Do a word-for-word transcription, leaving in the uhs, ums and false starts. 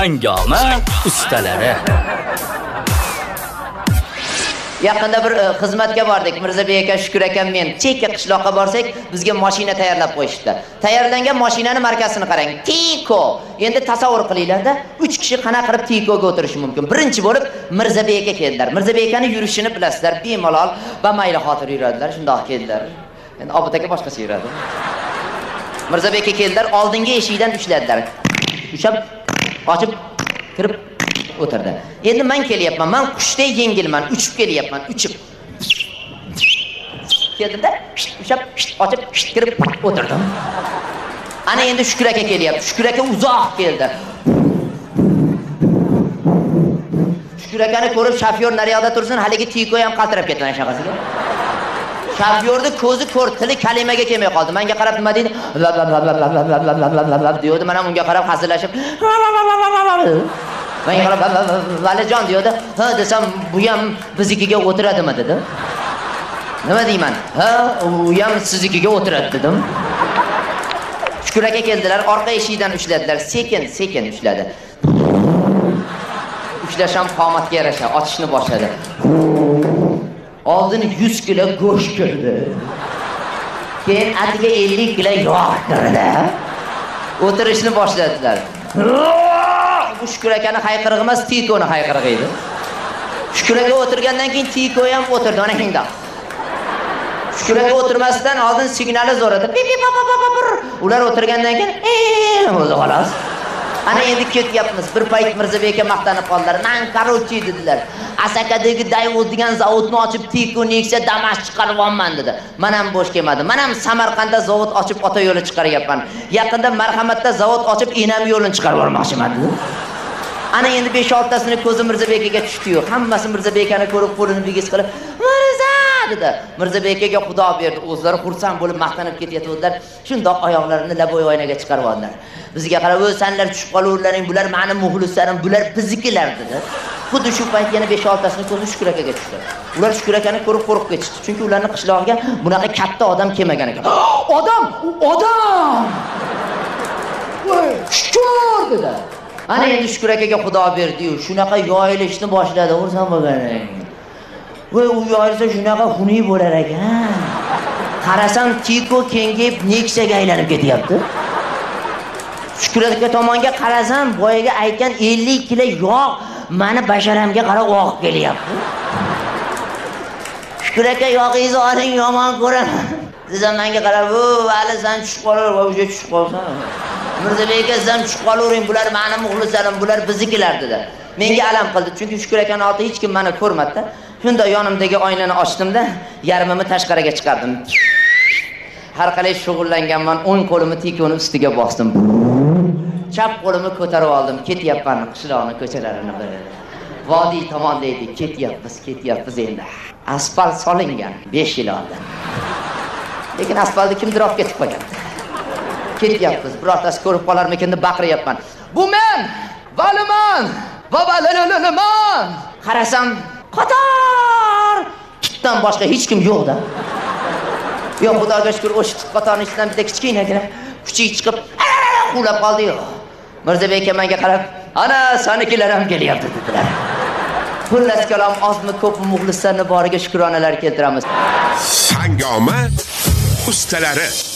Hangoma ustalari. Yaqinda bir uh, xizmatga bordik. Mirzabek aka, Shukur akam men chekka qishloqqa borsak, bizga mashina tayyorlab qo'yishdi. Tayyorlangan mashinani markasini qarang. Tiko. Endi tasavvur qilinglar-da, uch kishi qanaqa qilib Tikoga o'tirishi mumkin. Birinchi bo'lib Mirzabek aka keldilar. Mirzabek akani yurishini bilasizlar, bemalol va mayli xotir yuradilar, shundoq keldilar. Endi Obod aka boshqacha yuradi. Mirzabek aka keldilar, oldingi eshikdan ushladilar. Ushab, ochib, kirib o'tirdi. Endi men kelyapman. Men qushdek yengilman, uchib kelyapman, uchib. Keldimda, ushab, ochib, kirib o'tirdim. Ana endi Shukur aka kelyapti. Shukur aka uzoq keldi. Shukur akani ko'rib shofyor nariyoqda tursin, haligi Tiko ham qaltirab ketdi ana shaqasiga. Shofyorning ko'zi ko'r, tili kalimaga kelmay qoldi. Menga qarab nima deydi? deydi. Men ham unga qarab hazillashib Men qarab Valijon deydi. Ha desam, bu ham biznikiga o'tiradimi dedi. Nima deyman? Ha, u ham siznikiga o'tiradi dedim. Shukur aka keldilar, orqa eshikdan ushladilar. Sekin, sekin ushladi. Ushlasham qomatga yarasha ochishni boshladi. Oldin yuz kilo go'sht kirdi. Keyin atiga ellik kilo yog' kirdi. O'tirishni boshladilar. Bu Shukur akani hayqirig'i emas, Tikoni hayqirig'i edi. Shukur aka o'tirgandan keyin Tiko ham o'tirdi, mana shundoq. Shukur aka o'tirmasdan oldin signali zo'radi. Pip pip pop pop pop. Ular o'tirgandan keyin eh o'zi xolos. Ana endi ketyapmiz. Bir payt Mirzabek aka maqtanib qoldilar. Men qarovchi dedilar. Asakadagi Dayvoz degan zavodni ochib Tiko Nexia Damas chiqaribman dedi. Men ham bo'sh kelmadim. Men ham Samarqandda zavod ochib ota yo'li chiqaryapman. Yaqinda Marhamatda zavod ochib enam yo'lini chiqarib olmoqchiman dedi. Ana endi besh oltasini ko'zi Mirzabek akaga tushdi-yu. Hammasi Mirzabek akani ko'rib qo'lini bigiz qilib, "Mirza!" dedi. Mirzabek akaga Xudo berdi. O'zlari xursand bo'lib maqtanib ketyaptilar. Shundoq oyoqlarini laboy oynaga chiqarib oldilar. Bizga qarab, "O'z senlar tushib qolaverlaring, bular meni muxlislarim, bular biznikilar" dedi. Xuddi shu payt yana besh oltasini ko'zi Shukur akaga tushdi. Ular Shukur akani ko'rib qo'rqib ketishdi. Chunki ularning qishlog'iga bunaqa katta odam kelmagan ekan. "Odam, odam!" "Voy, Shukur!" dedi. Ana endi Shukur akaga Xudo berdi-yu, shunaqa yoyilishni boshladi, o'rsan bo'lganing. Voy, u yoyilsa shunaqa xunuk bo'lar ekan. Qarasam Tiko kengayib Nexiaga aylanib ketyapti. Shukur aka tomonga qarasam, boyaga aytgan ellik kilo yog' meni basharamga qarab oqib kelyapti. Shukur aka yog'ingizni oling, yomon ko'raman. Desam menga qarab, "O, vali sen tushib qolar, va o'sha tushib qolsan." Mirzabek aka sen tushib qolavering, bular meni muxlislarim, bular biznikilar dedi. Menga alam qildi, chunki Shukur akani oldi hech kim meni ko'rmadi. Shunda yonimdagi oynani ochdimda, yarmini tashqariga chiqardim. Har qalay shug'ullanganman, o'ng qo'limni Tikoni ustiga bosdim. Chap qo'limni ko'tarib oldim, ketyapman qishloqning ko'chalarini bir. Vodiy tomonda edik, ketyapmiz, ketyapmiz endi. Asfalt solingan besh yil oldin. Lekin asfaltni kimdir olib ketib qo'ygan. Ketyapmiz, birortasi ko'rib qolarmikin deb baqiryapman. "Bu men, Valiman, babalalaman." Qarasam, qator tutdan boshqa hech kim yo'q-da. Yo'q, Xudoga shukr, o'sha tut qatorning ichidan bitta kichkinagina kuchuk chiqib, qulab qoldi-yu. Mirzabek aka menga qarab, "Ana, senikilar ham kelyapti" dedilar. Xullas kalom, ozmi ko'pmi muxlislarning boriga shukronalar keltiramiz. Hangoma ustalari.